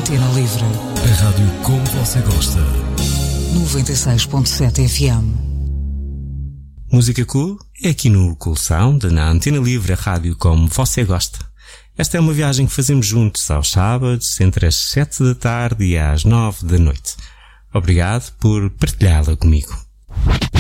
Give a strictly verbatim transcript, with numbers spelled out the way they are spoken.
Antena Livre. A rádio como você gosta. noventa e seis ponto sete F M. Música cool é aqui no Cool Sound, na Antena Livre, a rádio como você gosta. Esta é uma viagem que fazemos juntos aos sábados, entre as sete da tarde e às nove da noite. Obrigado por partilhá-la comigo.